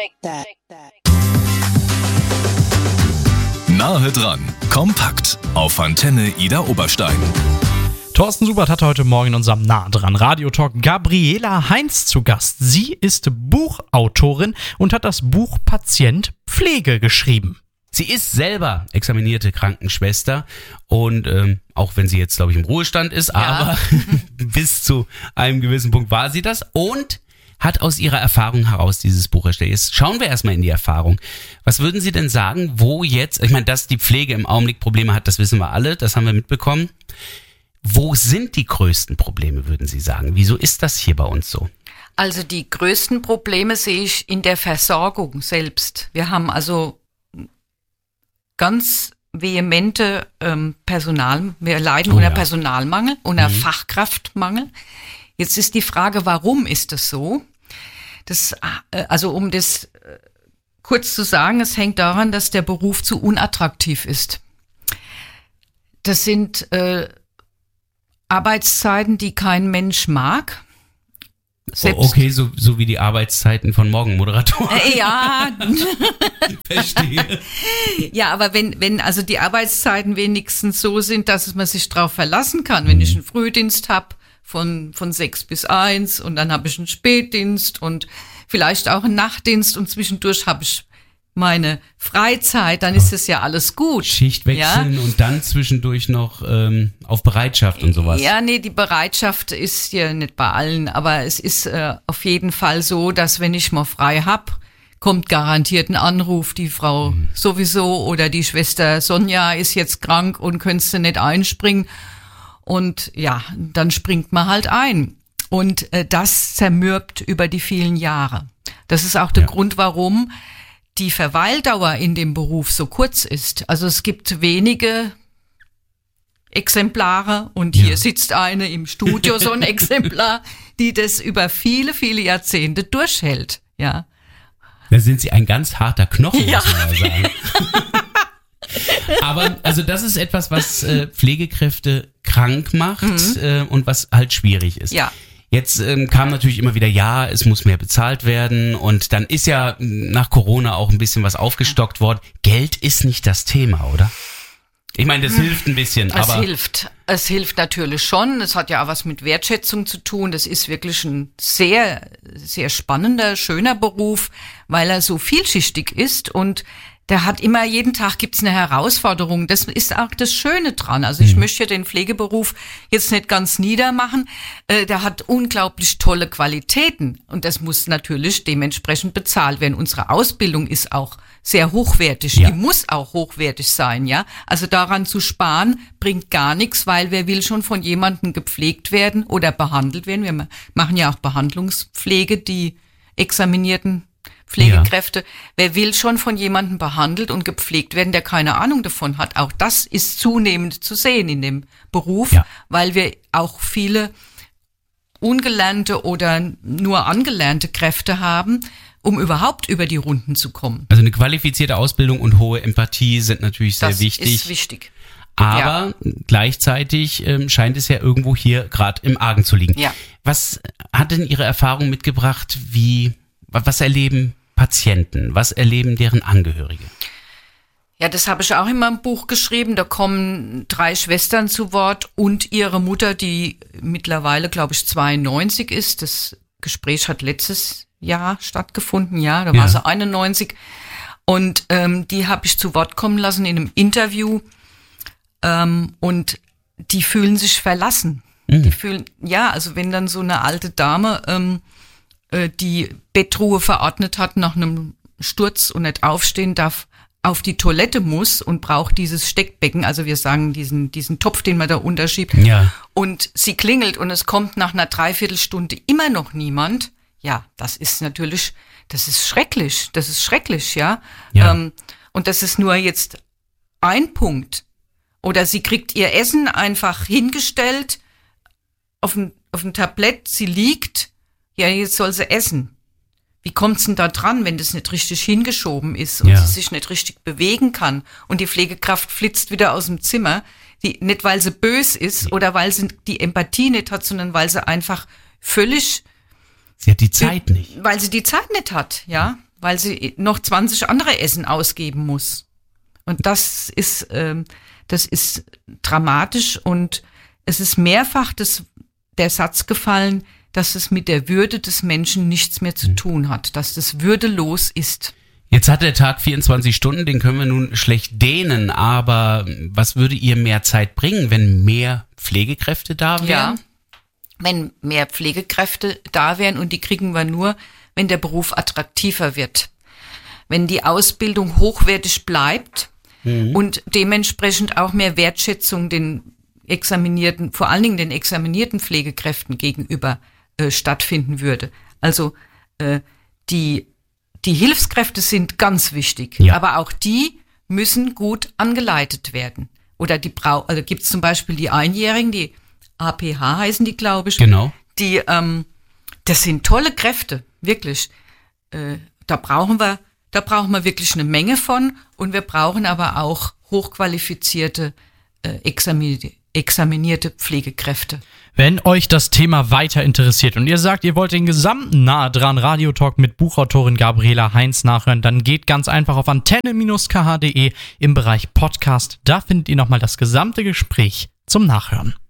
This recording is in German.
Nahe dran, kompakt auf Antenne Ida Oberstein. Thorsten Subert hat heute Morgen in unserem Nah dran Radiotalk Gabriela Heinz zu Gast. Sie ist Buchautorin und hat das Buch Patient Pflege geschrieben. Sie ist selber examinierte Krankenschwester und auch wenn sie jetzt, glaube ich, im Ruhestand ist, aber bis zu einem gewissen Punkt war sie das und hat aus ihrer Erfahrung heraus dieses Buch erstellt. Jetzt schauen wir erstmal in die Erfahrung. Was würden Sie denn sagen, wo jetzt, ich meine, dass die Pflege im Augenblick Probleme hat, das wissen wir alle, das haben wir mitbekommen. Wo sind die größten Probleme, würden Sie sagen? Wieso ist das hier bei uns so? Also die größten Probleme sehe ich in der Versorgung selbst. Wir haben also ganz vehemente wir leiden unter Personalmangel, unter Fachkraftmangel. Jetzt ist die Frage, warum ist das so? Um das kurz zu sagen, es hängt daran, dass der Beruf zu unattraktiv ist. Das sind Arbeitszeiten, die kein Mensch mag. Okay, so wie die Arbeitszeiten von Morgenmoderatoren. Ja. Verstehe. Ja, aber wenn also die Arbeitszeiten wenigstens so sind, dass man sich drauf verlassen kann, wenn ich einen Frühdienst habe, von 6 bis 1 und dann habe ich einen Spätdienst und vielleicht auch einen Nachtdienst und zwischendurch habe ich meine Freizeit, dann ist das ja alles gut. Schicht wechseln und dann zwischendurch noch auf Bereitschaft und sowas. Ja, nee, die Bereitschaft ist ja nicht bei allen, aber es ist auf jeden Fall so, dass wenn ich mal frei hab, kommt garantiert ein Anruf, die Frau sowieso oder die Schwester Sonja ist jetzt krank und könntest du nicht einspringen. Und ja, dann springt man halt ein. Und das zermürbt über die vielen Jahre. Das ist auch der Grund, warum die Verweildauer in dem Beruf so kurz ist. Also es gibt wenige Exemplare und hier sitzt eine im Studio, so ein Exemplar, die das über viele, viele Jahrzehnte durchhält. Ja. Da sind Sie ein ganz harter Knochen, muss man mal sagen. Aber also das ist etwas, was Pflegekräfte krank macht und was halt schwierig ist. Ja. Jetzt kam natürlich immer wieder, es muss mehr bezahlt werden und dann ist ja nach Corona auch ein bisschen was aufgestockt worden. Geld ist nicht das Thema, oder? Ich meine, das hilft ein bisschen, aber... Es hilft natürlich schon. Es hat ja auch was mit Wertschätzung zu tun. Das ist wirklich ein sehr, sehr spannender, schöner Beruf, weil er so vielschichtig ist und der hat immer, jeden Tag gibt's eine Herausforderung. Das ist auch das Schöne dran. Also ich möchte den Pflegeberuf jetzt nicht ganz niedermachen. Der hat unglaublich tolle Qualitäten und das muss natürlich dementsprechend bezahlt werden. Unsere Ausbildung ist auch sehr hochwertig. Ja. Die muss auch hochwertig sein, ja. Also daran zu sparen bringt gar nichts, weil wer will schon von jemandem gepflegt werden oder behandelt werden. Wir machen ja auch Behandlungspflege, die examinierten Pflegekräfte. Ja. Wer will schon von jemandem behandelt und gepflegt werden, der keine Ahnung davon hat? Auch das ist zunehmend zu sehen in dem Beruf, weil wir auch viele ungelernte oder nur angelernte Kräfte haben, um überhaupt über die Runden zu kommen. Also eine qualifizierte Ausbildung und hohe Empathie sind natürlich sehr wichtig. Das ist wichtig. Aber gleichzeitig scheint es ja irgendwo hier gerade im Argen zu liegen. Ja. Was hat denn Ihre Erfahrung mitgebracht? Was erleben Patienten? Was erleben deren Angehörige? Ja, das habe ich auch in meinem Buch geschrieben. Da kommen 3 Schwestern zu Wort und ihre Mutter, die mittlerweile, glaube ich, 92 ist. Das Gespräch hat letztes Jahr stattgefunden, da war sie 91. Und die habe ich zu Wort kommen lassen in einem Interview. Und die fühlen sich verlassen. Die fühlen, also wenn dann so eine alte Dame die Bettruhe verordnet hat nach einem Sturz und nicht aufstehen darf, auf die Toilette muss und braucht dieses Steckbecken, also wir sagen diesen Topf, den man da unterschiebt, und sie klingelt und es kommt nach einer Dreiviertelstunde immer noch niemand, das ist schrecklich, und das ist nur jetzt ein Punkt. Oder sie kriegt ihr Essen einfach hingestellt auf dem Tablett, sie liegt, jetzt soll sie essen. Wie kommt's denn da dran, wenn das nicht richtig hingeschoben ist und sie sich nicht richtig bewegen kann und die Pflegekraft flitzt wieder aus dem Zimmer, nicht weil sie bös ist oder weil sie die Empathie nicht hat, sondern weil sie einfach völlig... Sie hat die Zeit nicht. Weil sie die Zeit nicht hat, weil sie noch 20 andere Essen ausgeben muss. Und das ist dramatisch, und es ist mehrfach der Satz gefallen, dass es mit der Würde des Menschen nichts mehr zu tun hat, dass das würdelos ist. Jetzt hat der Tag 24 Stunden, den können wir nun schlecht dehnen, aber was würde ihr mehr Zeit bringen, wenn mehr Pflegekräfte da wären? Ja, wenn mehr Pflegekräfte da wären, und die kriegen wir nur, wenn der Beruf attraktiver wird. Wenn die Ausbildung hochwertig bleibt und dementsprechend auch mehr Wertschätzung den examinierten, vor allen Dingen den examinierten Pflegekräften gegenüber stattfinden würde. Also die Hilfskräfte sind ganz wichtig, aber auch die müssen gut angeleitet werden. Oder also gibt es zum Beispiel die Einjährigen, die APH heißen die, glaube ich. Genau. Das sind tolle Kräfte, wirklich. Da brauchen wir wirklich eine Menge von, und wir brauchen aber auch hochqualifizierte, examinierte Pflegekräfte. Wenn euch das Thema weiter interessiert und ihr sagt, ihr wollt den gesamten Nah dran Radiotalk mit Buchautorin Gabriela Heinz nachhören, dann geht ganz einfach auf antenne-kh.de im Bereich Podcast. Da findet ihr nochmal das gesamte Gespräch zum Nachhören.